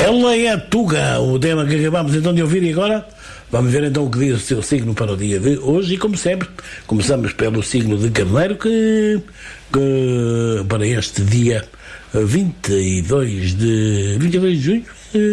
Ela é Tuga, o tema que acabamos então de ouvir, e agora vamos ver então o que diz o seu signo para o dia de hoje. E como sempre, começamos pelo signo de Carneiro, que para este dia 22 de junho,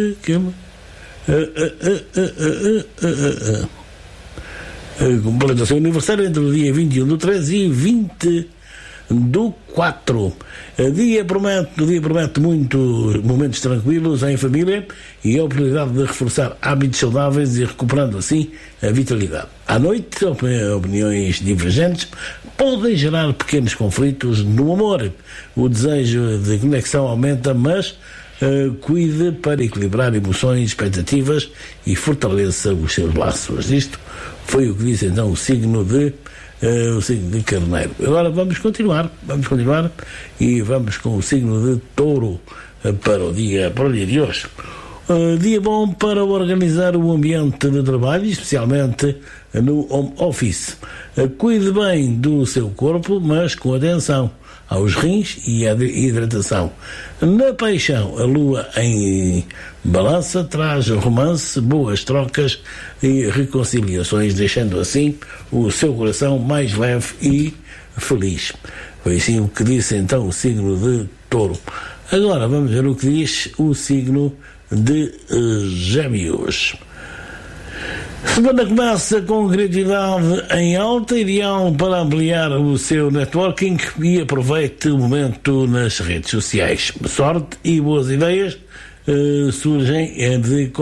completa o seu aniversário entre o dia 21 do 3 e 20 do 4. O dia promete muito momentos tranquilos em família e a oportunidade de reforçar hábitos saudáveis e recuperando assim a vitalidade. À noite, opiniões divergentes podem gerar pequenos conflitos no amor. O desejo de conexão aumenta, mas cuide para equilibrar emoções, expectativas e fortaleça os seus laços. Isto foi o que disse então o signo de Carneiro. Agora vamos continuar e vamos com o signo de Touro para o dia de hoje. Dia bom para organizar o ambiente de trabalho, especialmente no home office. Cuide bem do seu corpo, mas com atenção aos rins e à hidratação. Na paixão, a lua em balança traz romance, boas trocas e reconciliações, deixando assim o seu coração mais leve e feliz. Foi assim o que disse então o signo de Touro. Agora vamos ver o que diz o signo de Gêmeos. Semana começa com criatividade em alta, ideal para ampliar o seu networking, e aproveite o momento nas redes sociais. Sorte e boas ideias surgem de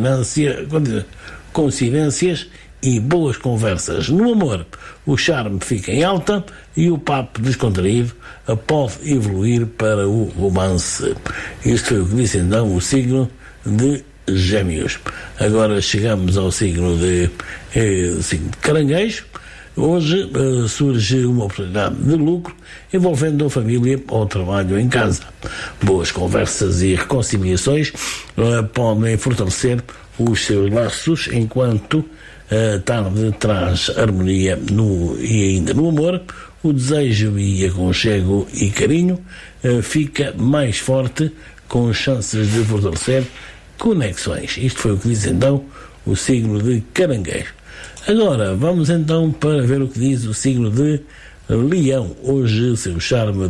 coincidências e boas conversas. No amor, o charme fica em alta e o papo descontraído pode evoluir para o romance. Isto foi o que disse então o signo de Gêmeos. Agora chegamos ao signo de Caranguejo. Hoje surge uma oportunidade de lucro envolvendo a família ou trabalho em casa. Boas conversas e reconciliações podem fortalecer os seus laços, enquanto a tarde traz harmonia e ainda no amor. O desejo e aconchego e carinho fica mais forte, com chances de fortalecer conexões. Isto foi o que diz então o signo de Caranguejo. Agora vamos então para ver o que diz o signo de Leão. Hoje o seu charme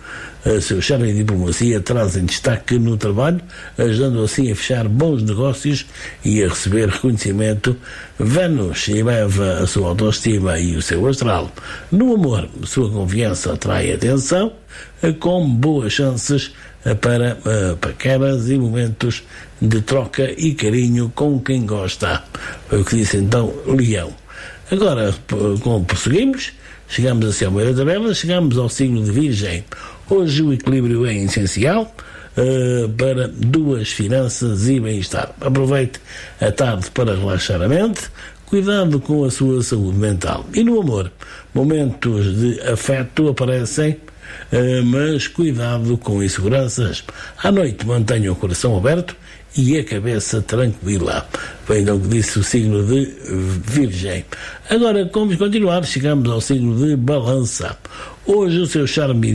e diplomacia trazem destaque no trabalho, ajudando assim a fechar bons negócios e a receber reconhecimento. Vênus eleva a sua autoestima e o seu astral. No amor, sua confiança atrai atenção, com boas chances para paqueras e momentos de troca e carinho com quem gosta. Foi o que disse então Leão. Agora, como prosseguimos, chegamos assim ao meio da tabela, chegamos ao signo de Virgem. Hoje o equilíbrio é essencial para duas finanças e bem-estar. Aproveite a tarde para relaxar a mente, cuidado com a sua saúde mental. E no amor, momentos de afeto aparecem, mas cuidado com inseguranças. À noite mantenha o coração aberto e a cabeça tranquila. Foi então que disse o signo de Virgem. Agora, como continuar, chegamos ao signo de Balança. Hoje o seu charme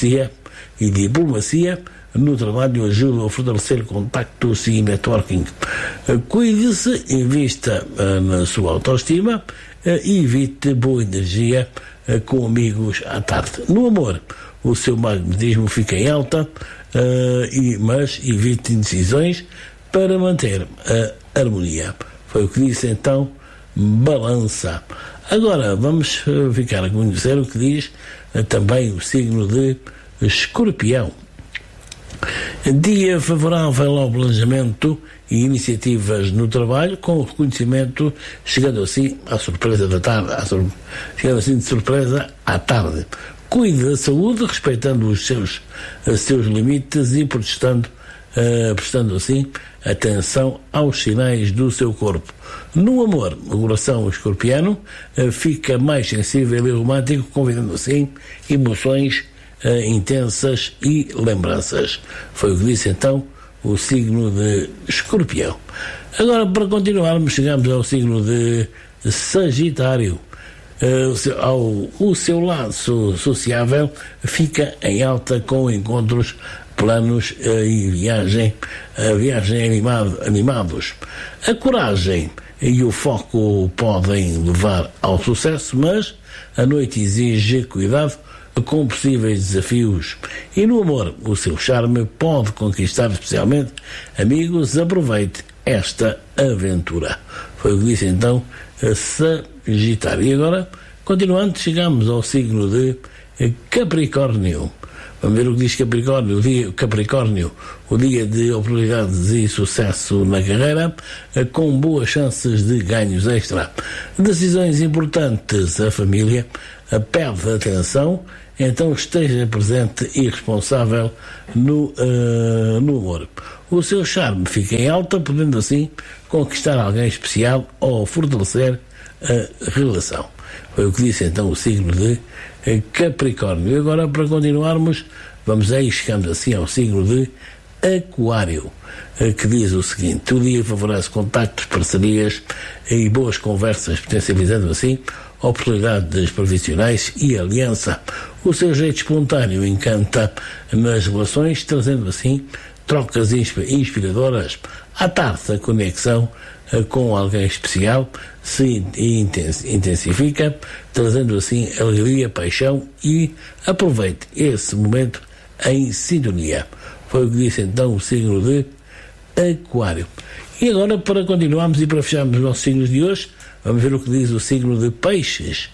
e diplomacia no trabalho ajudam a fortalecer contactos e networking. Cuide-se, invista na sua autoestima e evite boa energia com amigos à tarde. No amor, o seu magnetismo fica em alta, mas evite indecisões para manter a harmonia. Foi o que disse então Balança. Agora vamos ficar a conhecer o que diz também o signo de Escorpião. Dia favorável ao planejamento e iniciativas no trabalho, com reconhecimento chegando assim à surpresa da tarde, chegando assim de surpresa à tarde. Cuide da saúde, respeitando os seus limites e prestando assim atenção aos sinais do seu corpo. No amor, o coração escorpiano fica mais sensível e romântico, convidando assim emoções intensas e lembranças. Foi o que disse então o signo de Escorpião. Agora, para continuarmos, chegamos ao signo de Sagitário. O seu laço sociável fica em alta, com encontros planos e viagem animados. A coragem e o foco podem levar ao sucesso, mas a noite exige cuidado com possíveis desafios. E no amor, o seu charme pode conquistar especialmente amigos. Aproveite esta aventura. Foi o que disse então a Sagitário. E agora, continuando, chegamos ao signo de Capricórnio. Vamos ver o que diz Capricórnio. O dia de oportunidades e sucesso na carreira, com boas chances de ganhos extra. Decisões importantes, a família pede atenção, então esteja presente e responsável no amor. O seu charme fica em alta, podendo assim conquistar alguém especial ou fortalecer a relação. Foi o que disse então o signo de Capricórnio. E agora, para continuarmos, vamos aí, chegamos assim ao signo de Aquário, que diz o seguinte: o dia favorece contactos, parcerias e boas conversas, potencializando assim oportunidades profissionais e aliança. O seu jeito espontâneo encanta nas relações, trazendo assim trocas inspiradoras. À tarde, a conexão com alguém especial se intensifica, trazendo assim alegria, paixão, e aproveite esse momento em sintonia. Foi o que disse então o signo de Aquário. E agora, para continuarmos e para fecharmos os nossos signos de hoje, vamos ver o que diz o signo de Peixes.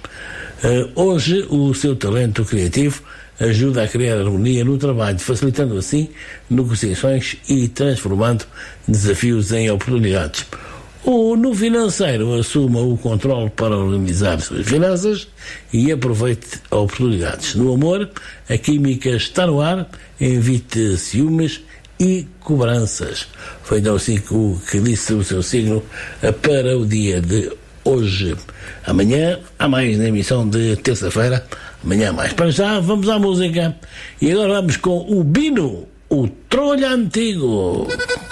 Hoje, o seu talento criativo ajuda a criar harmonia no trabalho, facilitando assim negociações e transformando desafios em oportunidades. No financeiro, assuma o controle para organizar suas finanças e aproveite oportunidades. No amor, a química está no ar, evite ciúmes e cobranças. Foi então assim que disse o seu signo para o dia de hoje. Amanhã há mais na emissão de terça-feira. Amanhã há mais. Para já, vamos à música. E agora vamos com o Bino, o Trolha Antigo.